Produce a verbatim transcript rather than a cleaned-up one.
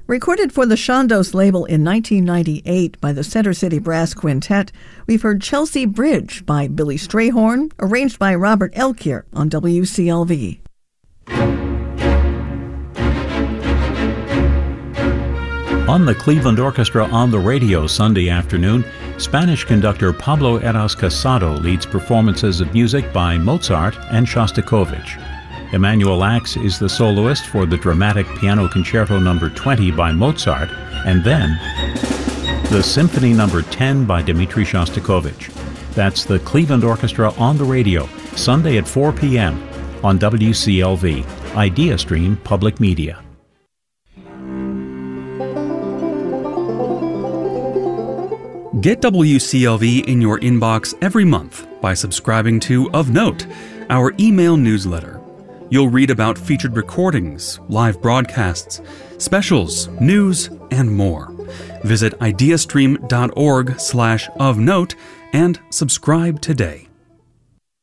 Recorded for the Chandos label in nineteen ninety-eight by the Center City Brass Quintet, we've heard Chelsea Bridge by Billy Strayhorn, arranged by Robert Elkier on W C L V. On the Cleveland Orchestra on the Radio Sunday afternoon, Spanish conductor Pablo Eras Casado leads performances of music by Mozart and Shostakovich. Emanuel Ax is the soloist for the dramatic Piano Concerto number twenty by Mozart, and then the Symphony number ten by Dmitri Shostakovich. That's the Cleveland Orchestra on the Radio, Sunday at four p.m. on W C L V, IdeaStream Public Media. Get W C L V in your inbox every month by subscribing to Of Note, our email newsletter. You'll read about featured recordings, live broadcasts, specials, news, and more. Visit ideastream.org slash of note and subscribe today.